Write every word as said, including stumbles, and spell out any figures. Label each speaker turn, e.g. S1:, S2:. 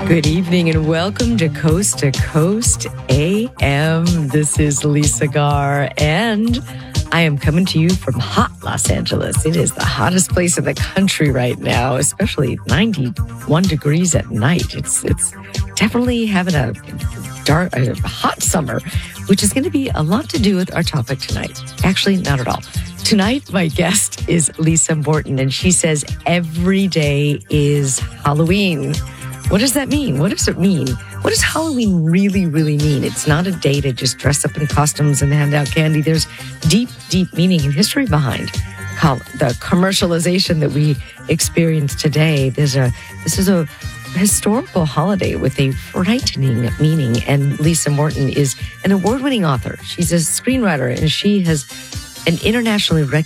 S1: Good evening and welcome to Coast to Coast A M. This is Lisa Garr and I am coming to you from hot Los Angeles. It is the hottest place in the country right now, especially ninety-one degrees at night. It's it's definitely having a dark, a hot summer, which is going to be a lot to do with our topic tonight. Actually, not at all. Tonight, my guest is Lisa Morton, and she says every day is Halloween. What does that mean? What does it mean? What does Halloween really, really mean? It's not a day to just dress up in costumes and hand out candy. There's deep, deep meaning and history behind the commercialization that we experience today. There's a this is a historical holiday with a frightening meaning. And Lisa Morton is an award-winning author. She's a screenwriter, and she has an internationally recognized